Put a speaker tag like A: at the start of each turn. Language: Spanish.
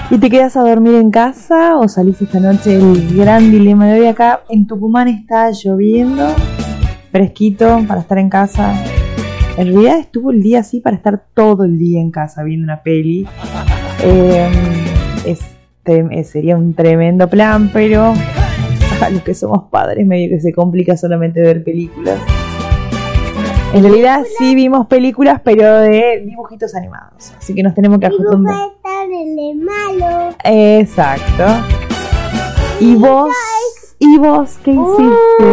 A: ¿Y te quedas a dormir en casa o salís esta noche? El gran dilema de hoy acá. En Tucumán está lloviendo, fresquito para estar en casa. En realidad estuvo el día así para estar todo el día en casa viendo una peli. Sería un tremendo plan, pero a los que somos padres medio que se complica solamente ver películas. En realidad sí vimos películas, pero de dibujitos animados. Así que nos tenemos que acostumbrar.
B: Malo.
A: Exacto. ¿Y vos qué hiciste?